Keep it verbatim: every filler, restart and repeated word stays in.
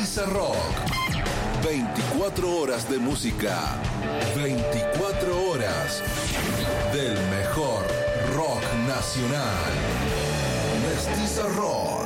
Mestiza Rock. veinticuatro horas de música. veinticuatro horas del mejor rock nacional. Mestiza Rock.